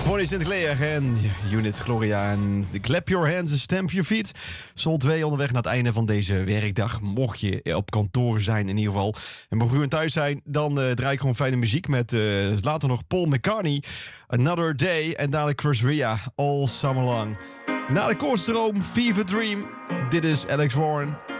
Bonnie Sinclair en Unit Gloria en Clap Your Hands and Stamp Your Feet. Sol 2 onderweg naar het einde van deze werkdag. Mocht je op kantoor zijn in ieder geval en mocht u thuis zijn, dan draai ik gewoon fijne muziek met later nog Paul McCartney, Another Day en dadelijk Chris Ria, All Summer Long. Na de koortstroom, Fever Dream. Dit is Alex Warren.